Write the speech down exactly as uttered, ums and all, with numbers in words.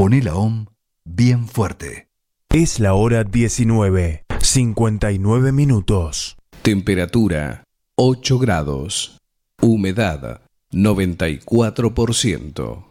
Poné la O M bien fuerte. Es la hora diecinueve, cincuenta y nueve minutos. Temperatura ocho grados. Humedad noventa y cuatro por ciento.